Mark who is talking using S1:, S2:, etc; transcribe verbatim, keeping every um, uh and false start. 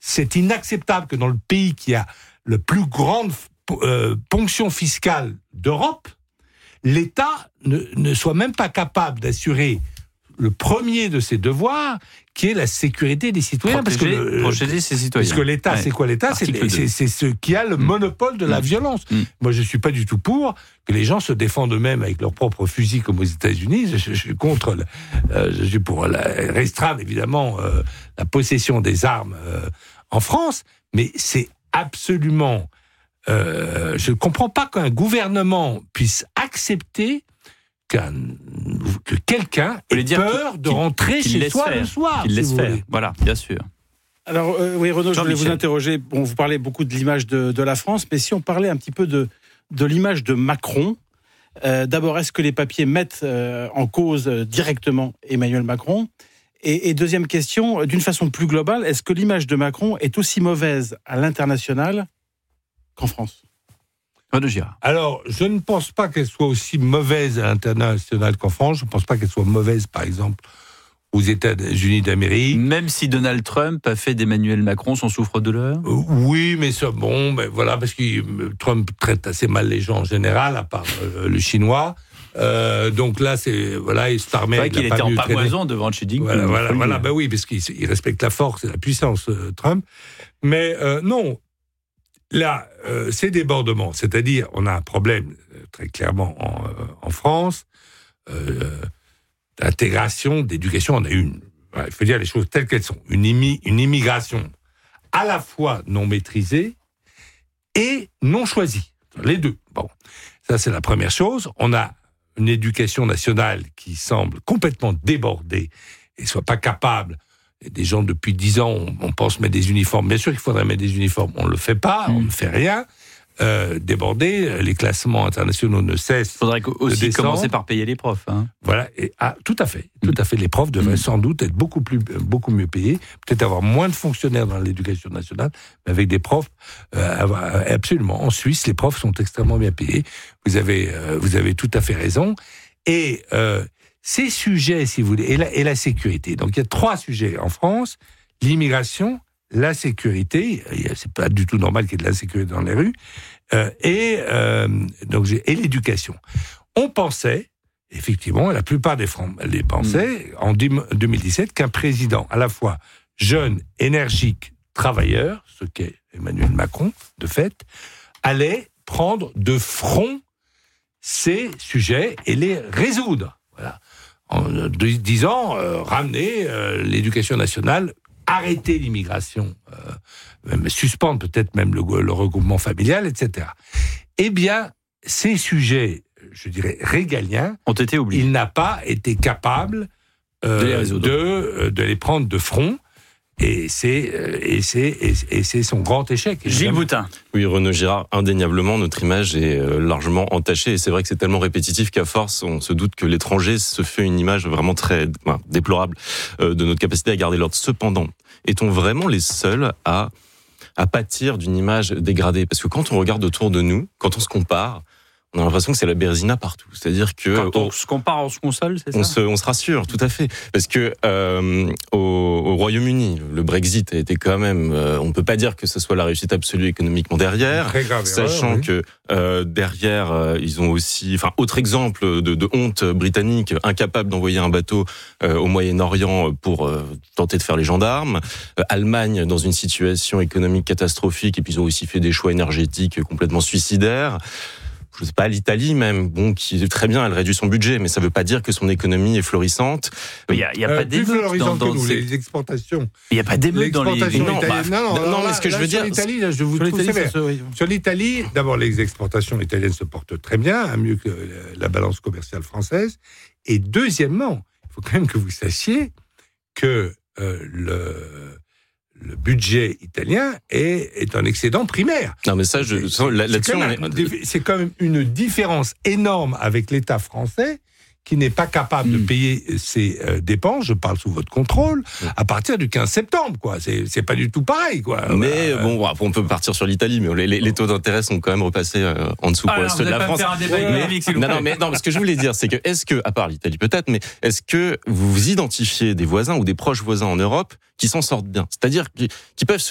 S1: c'est inacceptable que dans le pays qui a le plus grande euh, ponction fiscale d'Europe, l'État ne, ne soit même pas capable d'assurer le premier de ses devoirs, qui est la sécurité des citoyens.
S2: Protéger,
S1: parce que, euh,
S2: protéger ses citoyens.
S1: Parce que l'État, ouais. c'est quoi l'État c'est, c'est, c'est ce qui a le mmh. monopole de la mmh. violence. Mmh. Moi, je ne suis pas du tout pour que les gens se défendent eux-mêmes avec leurs propres fusils, comme aux États-Unis. Je, je suis contre, le, euh, je suis pour la, restreindre, évidemment, euh, la possession des armes euh, en France, mais c'est absolument... Euh, je ne comprends pas qu'un gouvernement puisse accepter qu'un, que quelqu'un ait peur de rentrer qu'il, qu'il chez soi faire. le soir.
S2: Qu'il si laisse faire, voulez. Voilà, bien sûr.
S3: Alors, euh, oui, Renaud, je voulais
S2: Michel.
S3: vous interroger. Bon, vous parlez beaucoup de l'image de, de la France, mais si on parlait un petit peu de, de l'image de Macron, euh, d'abord, est-ce que les papiers mettent euh, en cause euh, directement Emmanuel Macron ? et, et deuxième question, d'une façon plus globale, est-ce que l'image de Macron est aussi mauvaise à l'international qu'en France ?
S1: Alors, je ne pense pas qu'elle soit aussi mauvaise à l'international qu'en France. Je ne pense pas qu'elle soit mauvaise, par exemple, aux États-Unis d'Amérique.
S2: Même si Donald Trump a fait d'Emmanuel Macron son souffre-douleur ?
S1: euh, Oui, mais ça, bon, ben voilà, parce que Trump traite assez mal les gens en général, à part euh, le Chinois. Euh, donc là, c'est voilà, il se permet.
S2: C'est vrai qu'il était en pavoison devant Xi Jinping.
S1: Voilà, voilà, voilà, ben oui, parce qu'il il respecte la force et la puissance, euh, Trump. Mais euh, non. Là, euh, ces débordements, c'est-à-dire, on a un problème euh, très clairement en, euh, en France, euh, d'intégration, d'éducation, on a une. Voilà, il faut dire les choses telles qu'elles sont. Une, imi, une immigration à la fois non maîtrisée et non choisie. Les deux. Bon, ça c'est la première chose. On a une éducation nationale qui semble complètement débordée et soit pas capable. Des gens, depuis dix ans, on, on pense mettre des uniformes. Bien sûr qu'il faudrait mettre des uniformes. On ne le fait pas, mmh. on ne fait rien. Euh, débordé, les classements internationaux ne cessent.
S2: Il faudrait aussi commencer par payer les profs. Hein.
S1: Voilà, et, ah, tout à fait. Tout à fait. Les profs devraient mmh. sans doute être beaucoup, plus, beaucoup mieux payés. Peut-être avoir moins de fonctionnaires dans l'éducation nationale, mais avec des profs, euh, avoir, absolument. En Suisse, les profs sont extrêmement bien payés. Vous avez, euh, vous avez tout à fait raison. Et... Euh, Ces sujets, si vous voulez, et la, et la sécurité. Donc, il y a trois sujets en France. L'immigration, la sécurité, c'est pas du tout normal qu'il y ait de l'insécurité dans les rues, euh, et, euh, donc, et l'éducation. On pensait, effectivement, et la plupart des Français les pensaient, mmh. en deux mille dix-sept, qu'un président à la fois jeune, énergique, travailleur, ce qu'est Emmanuel Macron, de fait, allait prendre de front ces sujets et les résoudre. Voilà. En disant, euh, ramener euh, l'éducation nationale, arrêter l'immigration, euh, même suspendre peut-être même le, le regroupement familial, et cetera. Eh bien, ces sujets, je dirais, régaliens,
S2: ont été oubliés.
S1: Il n'a pas été capable euh, de, les résoudre. de, de les prendre de front. Et c'est, et, c'est, et, et c'est son grand échec.
S2: Gilles Boutin.
S4: Oui, Renaud Girard, indéniablement, notre image est largement entachée. Et c'est vrai que c'est tellement répétitif qu'à force, on se doute que l'étranger se fait une image vraiment très enfin, déplorable euh, de notre capacité à garder l'ordre. Cependant, est-on vraiment les seuls à, à pâtir d'une image dégradée ? Parce que quand on regarde autour de nous, quand on se compare, on a l'impression que c'est la Bérésina partout. C'est-à-dire que
S2: quand on, on se compare, on se console, c'est ça ?
S4: On se, on se rassure, tout à fait. Parce que euh, au, au Royaume-Uni, le Brexit a été quand même. Euh, on ne peut pas dire que ce soit la réussite absolue économiquement derrière,
S1: très grave,
S4: sachant oui. que euh, derrière, euh, ils ont aussi. Enfin, autre exemple de, de honte britannique, incapable d'envoyer un bateau euh, au Moyen-Orient pour euh, tenter de faire les gendarmes. Euh, Allemagne dans une situation économique catastrophique, et puis ils ont aussi fait des choix énergétiques complètement suicidaires. Je sais pas, l'Italie même, bon, qui est très bien, elle réduit son budget, mais ça veut pas dire que son économie est florissante.
S2: Il y a, il y a euh, pas d'émeutes dans, dans
S1: nous,
S2: ces...
S1: les exportations.
S2: Il y a pas d'émeutes dans les...
S1: Non,
S4: bah,
S1: non, non,
S4: non,
S1: là,
S4: mais ce que
S1: là,
S4: je veux
S1: sur
S4: dire...
S1: l'Italie, là, je vous
S3: sur
S1: trouve
S3: l'Italie,
S1: sévère.
S3: ça, oui.
S1: Sur l'Italie, d'abord, les exportations italiennes se portent très bien, hein, mieux que la balance commerciale française. Et deuxièmement, il faut quand même que vous sachiez que euh, le... le budget italien est, est un excédent primaire.
S4: Non, mais ça, je,
S1: c'est,
S4: là,
S1: c'est,
S4: là-dessus,
S1: quand
S4: on
S1: même,
S4: est...
S1: c'est quand même une différence énorme avec l'État français qui n'est pas capable mmh. de payer ses euh, dépenses, je parle sous votre contrôle, mmh. à partir du quinze septembre, quoi. C'est, c'est pas du tout pareil, quoi.
S4: Mais
S1: voilà.
S4: bon, on peut partir sur l'Italie, mais les, les, les taux d'intérêt sont quand même repassés euh, en dessous pour ceux de la France.
S2: Un débat
S4: mais,
S2: économique,
S4: non, non, mais non, ce que je voulais dire, c'est que, est-ce que, à part l'Italie peut-être, mais est-ce que vous vous identifiez des voisins ou des proches voisins en Europe qui s'en sortent bien ? C'est-à-dire qui, qui peuvent se